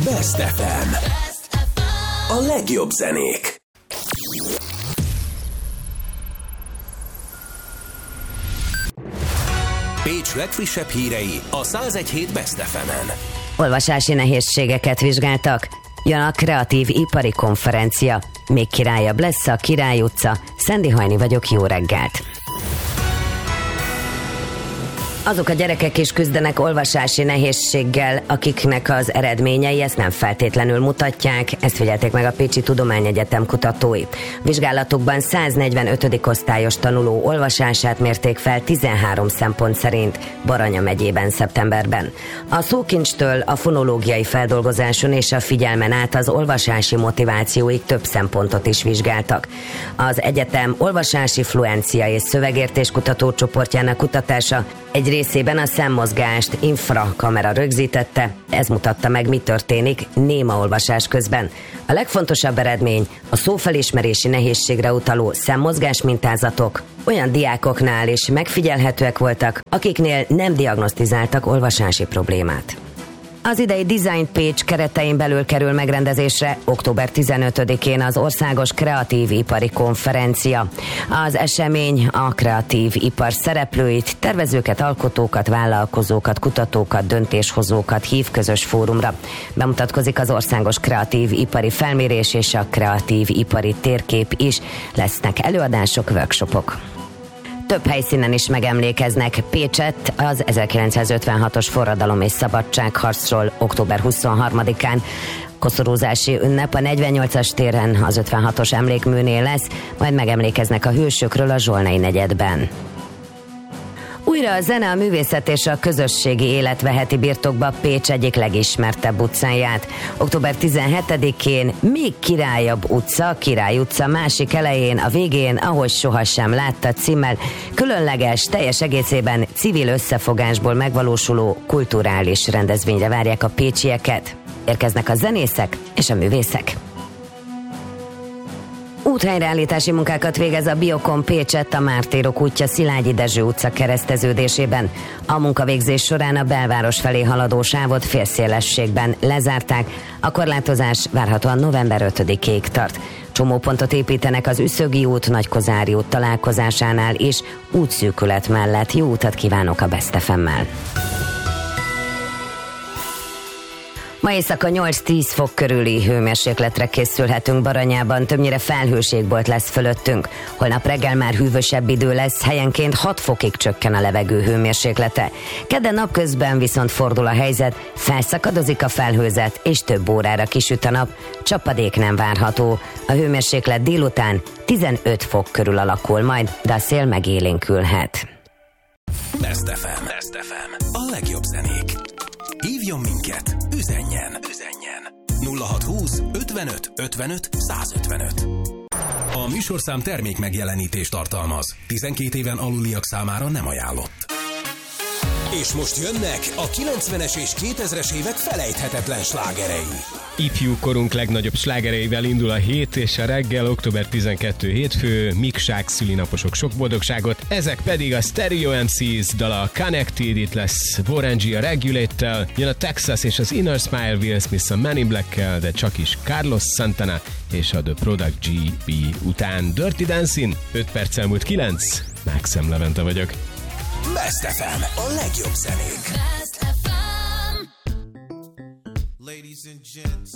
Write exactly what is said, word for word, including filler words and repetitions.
Best ef em. A legjobb zenék. Pécs legfrissebb hírei a száz egy hét Best ef emen. Olvasási nehézségeket vizsgáltak. Jön a Kreatív Ipari Konferencia. Még királyabb lesz a Király utca. Szendi Hajni vagyok, jó reggelt! Azok a gyerekek is küzdenek olvasási nehézséggel, akiknek az eredményei ezt nem feltétlenül mutatják, ezt figyelték meg a Pécsi Tudományegyetem kutatói. Vizsgálatukban száznegyvenötödik osztályos tanuló olvasását mérték fel tizenhárom szempont szerint Baranya megyében szeptemberben. A szókincstől a fonológiai feldolgozáson és a figyelmen át az olvasási motivációig több szempontot is vizsgáltak. Az egyetem olvasási fluencia és szövegértés kutatócsoportjának kutatása egy részében a szemmozgást infrakamera rögzítette, ez mutatta meg, mi történik néma olvasás közben. A legfontosabb eredmény a szófelismerési nehézségre utaló szemmozgás mintázatok olyan diákoknál is megfigyelhetőek voltak, akiknél nem diagnosztizáltak olvasási problémát. Az idei Design Pécs keretein belül kerül megrendezésre október tizenötödikén az Országos Kreatív Ipari Konferencia. Az esemény a kreatív ipar szereplőit, tervezőket, alkotókat, vállalkozókat, kutatókat, döntéshozókat hív közös fórumra. Bemutatkozik az Országos Kreatív Ipari Felmérés és a Kreatív Ipari Térkép is. Lesznek előadások, workshopok. Több helyszínen is megemlékeznek. Pécset az ezerkilencszázötvenhatos forradalom és szabadságharcról október huszonharmadikán. Koszorúzási ünnep a negyvennyolcas téren az ötvenhatos emlékműnél lesz, majd megemlékeznek a hősökről a Zsolnai negyedben. Újra a zene, a művészet és a közösségi élet veheti birtokba Pécs egyik legismertebb utcáját. október tizenhetedikén még királyabb utca, Király utca másik elején, a végén, ahogy sohasem látta címmel, különleges, teljes egészében civil összefogásból megvalósuló kulturális rendezvényre várják a pécsieket. Érkeznek a zenészek és a művészek. Úthelyreállítási munkákat végez a Biokon Pécsett a Mártírok útja Szilágyi Dezső utca kereszteződésében. A munkavégzés során a belváros felé haladó sávot félszélességben lezárták, a korlátozás várhatóan november ötödikéig tart. Csomópontot építenek az Üszögi út, Nagykozári út találkozásánál is, útszűkület mellett. Jó utat kívánok a Best ef emmel! Ma éjszaka nyolc-tíz fok körüli hőmérsékletre készülhetünk Baranyában, többnyire felhőségbolt lesz fölöttünk. Holnap reggel már hűvösebb idő lesz, helyenként hat fokig csökken a levegő hőmérséklete. Kedden napközben viszont fordul a helyzet, felszakadozik a felhőzet, és több órára kisüt a nap, csapadék nem várható. A hőmérséklet délután tizenöt fok körül alakul majd, de a szél megélénkülhet. Best ef em. Best ef em. A legjobb zenék. Hívjon minket, üzenjen, üzenjen. nulla hat húsz ötvenöt ötvenöt százötvenöt. A műsorszám termék megjelenítést tartalmaz. tizenkét éven aluliak számára nem ajánlott. És most jönnek a kilencvenes és kétezres évek felejthetetlen slágerei. Ifjú korunk legnagyobb slágereivel indul a hét, és a reggel október tizenkettő hétfő, Miksák szülinaposok sok boldogságot, ezek pedig a Stereo em cés dala Connected, itt lesz Warren G a Regulate-tel, jön a Texas és az Inner Smile, Will Smith a Man in Black-kel, de csak is Carlos Santana és a The Product gé pé után Dirty Dancing, öt perc elmúlt kilenc, Maxem Levente vagyok. Best ef em, a legjobb zenék. Ladies and gents.